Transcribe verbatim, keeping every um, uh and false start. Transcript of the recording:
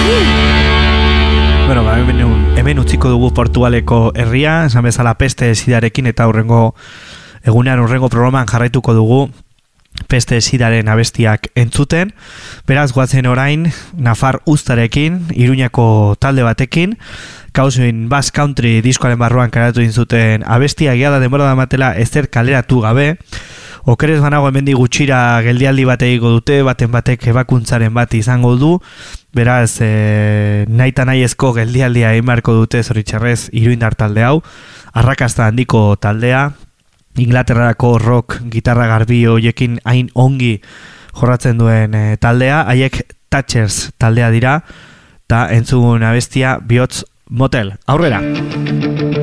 Bueno, ba, hemen, hemen utziko dugu Portugaleko herria, esan bezala Peste Sidarekin, eta hurrengo egunean hurrengo programan jarraituko dugu Peste Sidaren abestiak entzuten. Beraz, goazen orain Nafar Uztarekin, Iruñako talde batekin, Kausin Bass Country diskoaren barruan karatu dintzuten abestia, egia da denbora da matela ezer kaleratu gabe. Okerez banago hemendi gutxira geldialdi bat egiko dute, baten batek ebakuntzaren bat izango du, beraz, e, nahi eta nahi ezko geldialdia egin beharko dute zoritxarrez Iruindar talde hau, arrakasta handiko taldea, Inglaterrako rock, gitarra garbi hoiekin hain ongi jorratzen duen e, taldea, haiek Thatchers taldea dira, eta entzun abestia Bihotz Motel. Aurrera!